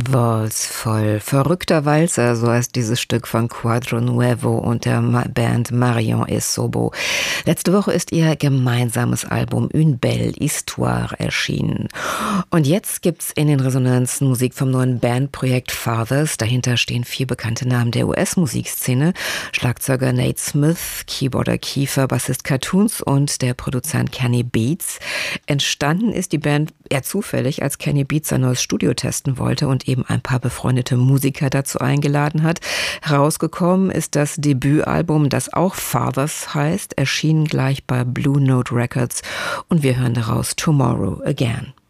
Walls voll verrückter Walzer, so heißt dieses Stück von Quadro Nuevo und der Band Marion et Sobo. Letzte Woche ist ihr gemeinsames Album Une belle histoire erschienen. Und jetzt gibt's in den Resonanzen Musik vom neuen Bandprojekt Fathers. Dahinter stehen 4 bekannte Namen der US-Musikszene. Schlagzeuger Nate Smith, Keyboarder Kiefer, Bassist Cartoons und der Produzent Kenny Beats. Entstanden ist die Band eher zufällig, als Kenny Beats sein neues Studio testen wollte und eben ein paar befreundete Musiker dazu eingeladen hat. Herausgekommen ist das Debütalbum, das auch Fathers heißt, erschienen gleich bei Blue Note Records und wir hören daraus Tomorrow Again.